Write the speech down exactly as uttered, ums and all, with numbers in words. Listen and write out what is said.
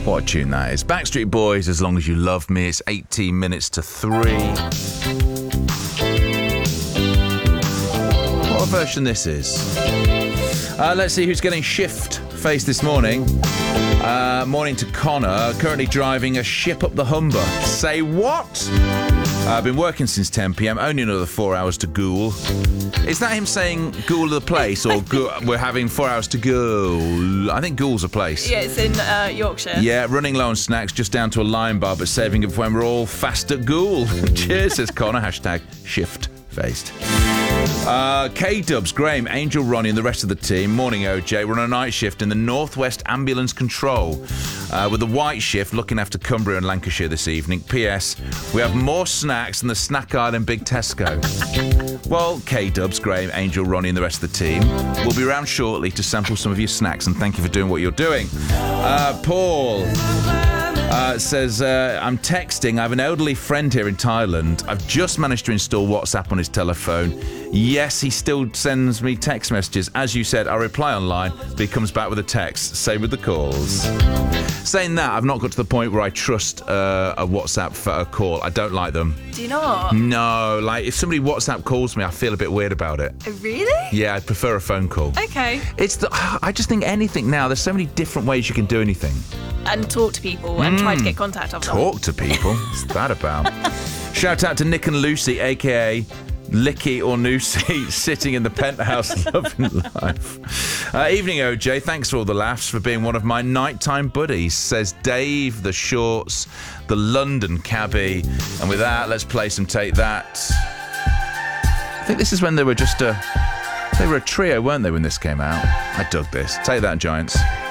What a tune that is. Backstreet Boys, As Long As You Love Me. It's eighteen minutes to three. What a version this is. Uh, let's see who's getting shift-faced this morning. Uh, morning to Connor, currently driving a ship up the Humber. Say what? Uh, I've been working since ten p.m, only another four hours to Ghoul. Is that him saying Ghoul of the place, or go- we're having four hours to go? I think Ghoul's a place. Yeah, it's in uh, Yorkshire. Yeah, running low on snacks, just down to a lime bar, but saving it for when we're all fast at Ghoul. Cheers, says Connor. Hashtag shift-faced. Uh, K-Dubs, Graham, Angel, Ronnie and the rest of the team. Morning, O J. We're on a night shift in the Northwest Ambulance Control uh, with the white shift looking after Cumbria and Lancashire this evening. P S. We have more snacks than the Snack Island Big Tesco. Well, K-Dubs, Graham, Angel, Ronnie and the rest of the team will be around shortly to sample some of your snacks, and thank you for doing what you're doing. Uh, Paul... Uh, says, uh, I'm texting. I have an elderly friend here in Thailand. I've just managed to install WhatsApp on his telephone. Yes, he still sends me text messages. As you said, I reply online, but he comes back with a text. Same with the calls. Saying that, I've not got to the point where I trust uh, a WhatsApp for a call. I don't like them. Do you not? No, like if somebody WhatsApp calls me, I feel a bit weird about it. Oh, really? Yeah, I prefer a phone call. Okay. It's the, I just think anything now, there's so many different ways you can do anything. And talk to people and mm. try to get contact of them. Talk to people? What's that about? Shout out to Nick and Lucy, a k a. Licky or Noosey, sitting in the penthouse loving life. Uh, evening, O J. Thanks for all the laughs, for being one of my nighttime buddies, says Dave, the Shorts, the London cabbie. And with that, let's play some Take That. I think this is when they were just a... They were a trio, weren't they, when this came out? I dug this. Take That, Giants.